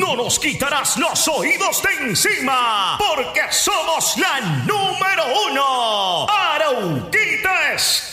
no nos quitarás los oídos de encima, porque somos la número 1. Arauquita Estéreo.